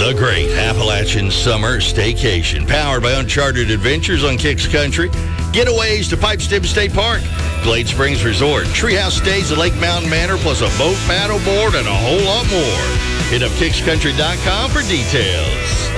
The Great Appalachian Summer Staycation, powered by Uncharted Adventures on Kicks Country. Getaways to Pipestem State Park, Glade Springs Resort, treehouse stays at Lake Mountain Manor, plus a boat, paddleboard, and a whole lot more. Hit up kickscountry.com for details.